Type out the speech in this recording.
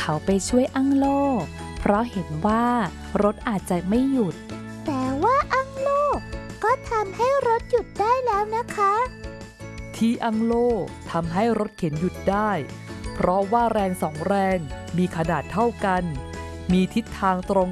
เขาไปช่วยอั้งโล่เพราะเห็นว่ารถอาจจะไม่หยุดแต่ว่าอั้งโล่ก็ทำให้รถหยุดได้แล้วนะคะที่อั้งโล่ทำให้รถเข็นหยุดได้เพราะว่าแรง2 แรงมีขนาดเท่ากันมีทิศทางตรง